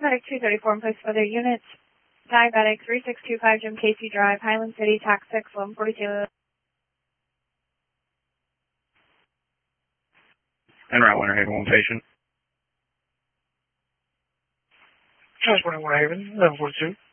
Paramedic 234 in place for their units. Diabetic 3625 Jim Casey Drive, Highland City, Tax 6, 1142. En route, Winter Haven, one patient. Transporting Winter Haven, 1142.